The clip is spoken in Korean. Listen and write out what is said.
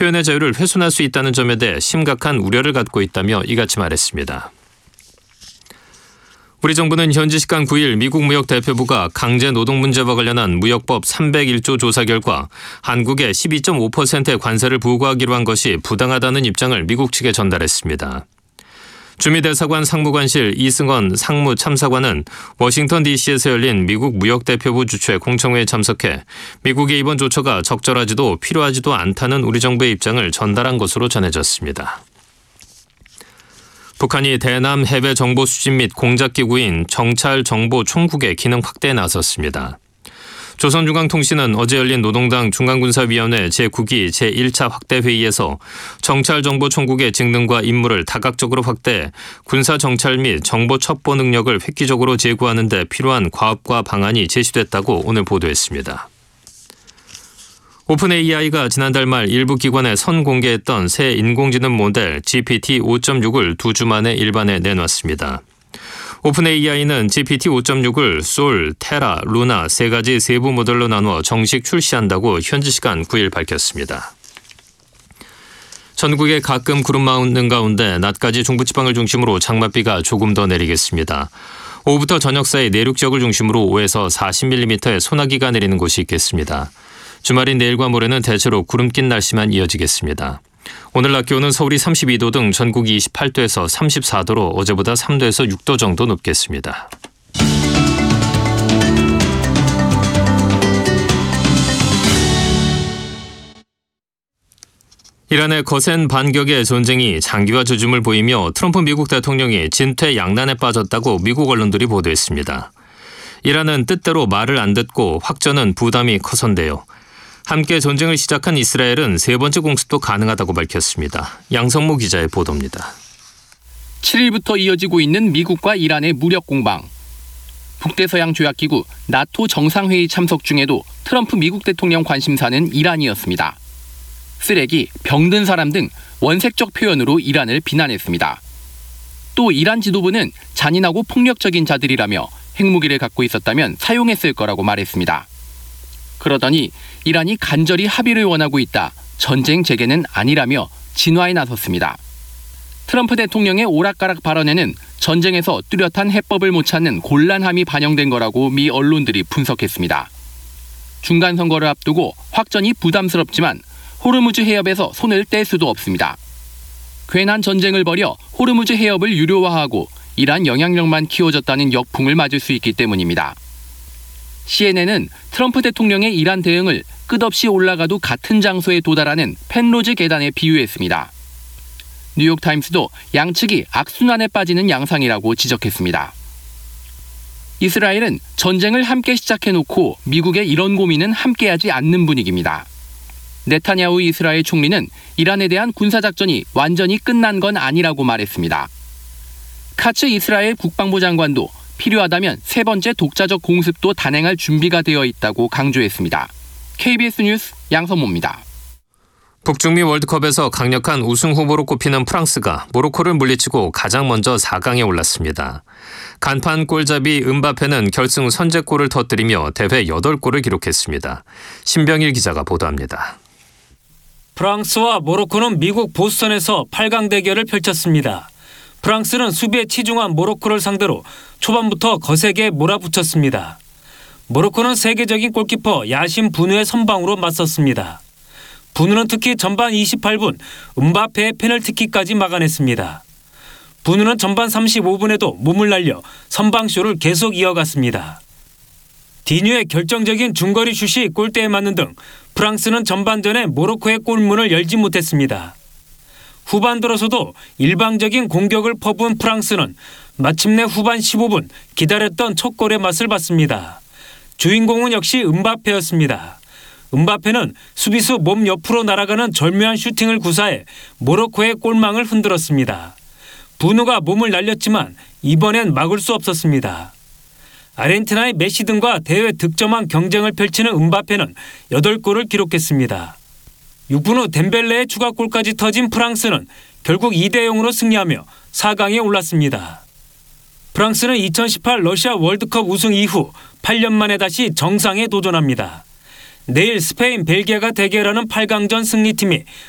표현의 자유를 훼손할 수 있다는 점에 대해 심각한 우려를 갖고 있다며 이같이 말했습니다. 우리 정부는 현지 시간 9일 미국 무역 대표부가 강제 노동 문제와 관련한 무역법 301조 조사 결과 한국에 12.5%의 관세를 부과하기로 한 것이 부당하다는 입장을 미국 측에 전달했습니다. 주미대사관 상무관실 이승원 상무참사관은 워싱턴 DC에서 열린 미국 무역대표부 주최 공청회에 참석해 미국의 이번 조처가 적절하지도 필요하지도 않다는 우리 정부의 입장을 전달한 것으로 전해졌습니다. 북한이 대남 해외 정보 수집 및 공작기구인 정찰정보총국의 기능 확대에 나섰습니다. 조선중앙통신은 어제 열린 노동당 중간군사위원회 제9기 제1차 확대회의에서 정찰정보총국의 직능과 임무를 다각적으로 확대해 군사정찰 및 정보첩보 능력을 획기적으로 제고하는 데 필요한 과업과 방안이 제시됐다고 오늘 보도했습니다. 오픈 AI가 지난달 말 일부 기관에 선공개했던 새 인공지능 모델 GPT 5.6을 2주 만에 일반에 내놨습니다. 오픈 AI는 GPT 5.6을 솔, 테라, 루나 3가지 세부 모델로 나누어 정식 출시한다고 현지 시간 9일 밝혔습니다. 전국에 가끔 구름 많은 가운데 낮까지 중부지방을 중심으로 장맛비가 조금 더 내리겠습니다. 오후부터 저녁 사이 내륙 지역을 중심으로 5에서 40mm의 소나기가 내리는 곳이 있겠습니다. 주말인 내일과 모레는 대체로 구름 낀 날씨만 이어지겠습니다. 오늘 낮 기온은 서울이 32도 등 전국이 28도에서 34도로 어제보다 3도에서 6도 정도 높겠습니다. 이란의 거센 반격의 전쟁이 장기화 조짐을 보이며 트럼프 미국 대통령이 진퇴양난에 빠졌다고 미국 언론들이 보도했습니다. 이란은 뜻대로 말을 안 듣고 확전은 부담이 커선데요. 함께 전쟁을 시작한 이스라엘은 세 번째 공습도 가능하다고 밝혔습니다. 양성모 기자의 보도입니다. 7일부터 이어지고 있는 미국과 이란의 무력 공방. 북대서양 조약기구 나토 정상회의 참석 중에도 트럼프 미국 대통령 관심사는 이란이었습니다. 쓰레기, 병든 사람 등 원색적 표현으로 이란을 비난했습니다. 또 이란 지도부는 잔인하고 폭력적인 자들이라며 핵무기를 갖고 있었다면 사용했을 거라고 말했습니다. 그러더니 이란이 간절히 합의를 원하고 있다. 전쟁 재개는 아니라며 진화에 나섰습니다. 트럼프 대통령의 오락가락 발언에는 전쟁에서 뚜렷한 해법을 못 찾는 곤란함이 반영된 거라고 미 언론들이 분석했습니다. 중간 선거를 앞두고 확전이 부담스럽지만 호르무즈 해협에서 손을 뗄 수도 없습니다. 괜한 전쟁을 벌여 호르무즈 해협을 유료화하고 이란 영향력만 키워졌다는 역풍을 맞을 수 있기 때문입니다. CNN은 트럼프 대통령의 이란 대응을 끝없이 올라가도 같은 장소에 도달하는 펜로즈 계단에 비유했습니다. 뉴욕타임스도 양측이 악순환에 빠지는 양상이라고 지적했습니다. 이스라엘은 전쟁을 함께 시작해놓고 미국의 이런 고민은 함께하지 않는 분위기입니다. 네타냐후 이스라엘 총리는 이란에 대한 군사작전이 완전히 끝난 건 아니라고 말했습니다. 카츠 이스라엘 국방부 장관도 필요하다면 세 번째 독자적 공습도 단행할 준비가 되어 있다고 강조했습니다. KBS 뉴스 양선모입니다. 북중미 월드컵에서 강력한 우승 후보로 꼽히는 프랑스가 모로코를 물리치고 가장 먼저 4강에 올랐습니다. 간판 골잡이 음바페는 결승 선제골을 터뜨리며 대회 8골을 기록했습니다. 신병일 기자가 보도합니다. 프랑스와 모로코는 미국 보스턴에서 8강 대결을 펼쳤습니다. 프랑스는 수비에 치중한 모로코를 상대로 초반부터 거세게 몰아붙였습니다. 모로코는 세계적인 골키퍼 야신 부누의 선방으로 맞섰습니다. 부누는 특히 전반 28분 음바페의 페널티킥까지 막아냈습니다. 부누는 전반 35분에도 몸을 날려 선방쇼를 계속 이어갔습니다. 디뉴의 결정적인 중거리 슛이 골대에 맞는 등 프랑스는 전반전에 모로코의 골문을 열지 못했습니다. 후반 들어서도 일방적인 공격을 퍼부은 프랑스는 마침내 후반 15분 기다렸던 첫 골의 맛을 봤습니다. 주인공은 역시 음바페였습니다. 음바페는 수비수 몸 옆으로 날아가는 절묘한 슈팅을 구사해 모로코의 골망을 흔들었습니다. 부누가 몸을 날렸지만 이번엔 막을 수 없었습니다. 아르헨티나의 메시 등과 대회 득점왕 경쟁을 펼치는 음바페는 8골을 기록했습니다. 6분 후 덴벨레의 추가골까지 터진 프랑스는 결국 2대0으로 승리하며 4강에 올랐습니다. 프랑스는 2018 러시아 월드컵 우승 이후 8년 만에 다시 정상에 도전합니다. 내일 스페인, 벨기에가 대결하는 8강전 승리팀이